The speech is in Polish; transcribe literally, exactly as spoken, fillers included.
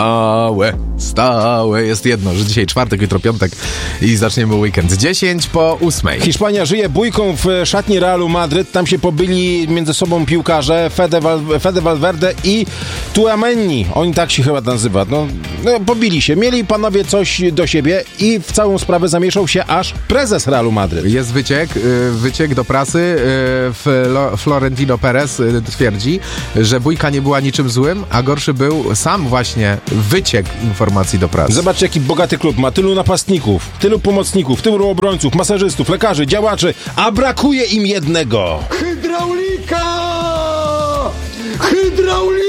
Stałe, stałe jest jedno, że dzisiaj czwartek, jutro piątek i zaczniemy weekend. dziesięć po ósmej. Hiszpania żyje bójką w szatni Realu Madryt. Tam się pobyli między sobą piłkarze Fede, Val, Fede Valverde i Tchouaméni. Oni tak się chyba nazywa. No, no, pobili się. Mieli panowie coś do siebie i w całą sprawę zamieszał się aż prezes Realu Madryt. Jest wyciek, wyciek do prasy. Florentino Perez twierdzi, że bójka nie była niczym złym, a gorszy był sam właśnie wyciek informacji do prasy. Zobaczcie, jaki bogaty klub ma. Tylu napastników, tylu pomocników, tylu obrońców, masażystów, lekarzy, działaczy, a brakuje im jednego. Hydraulika! Hydraulika!